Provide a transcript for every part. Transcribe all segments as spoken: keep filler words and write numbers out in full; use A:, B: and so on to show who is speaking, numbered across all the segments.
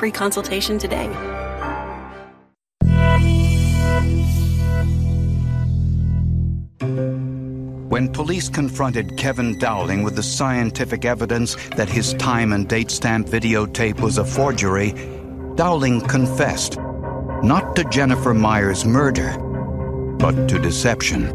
A: free consultation today.
B: When police confronted Kevin Dowling with the scientific evidence that his time and date stamp videotape was a forgery, Dowling confessed, not to Jennifer Myers' murder, but to deception.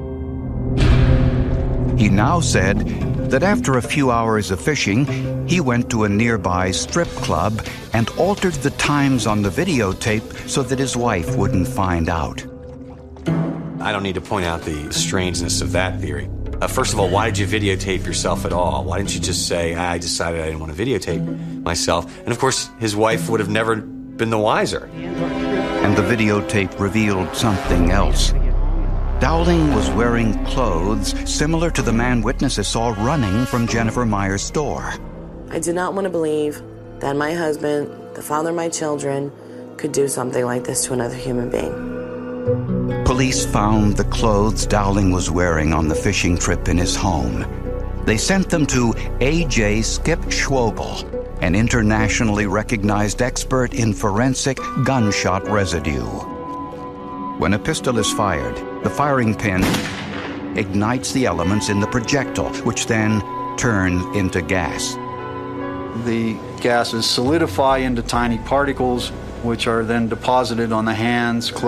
B: He now said that after a few hours of fishing, he went to a nearby strip club and altered the times on the videotape so that his wife wouldn't find out.
C: I don't need to point out the strangeness of that theory. Uh, first of all, why did you videotape yourself at all? Why didn't you just say, I decided I didn't want to videotape myself? And of course, his wife would have never been the wiser.
B: And the videotape revealed something else. Dowling was wearing clothes similar to the man witnesses saw running from Jennifer Myers' store.
D: I did not want to believe that my husband, the father of my children, could do something like this to another human being.
B: Police found the clothes Dowling was wearing on the fishing trip in his home. They sent them to A J Skip Schwobel, an internationally recognized expert in forensic gunshot residue. When a pistol is fired, the firing pin ignites the elements in the projectile, which then turns into gas.
E: The gases solidify into tiny particles, which are then deposited on the hands,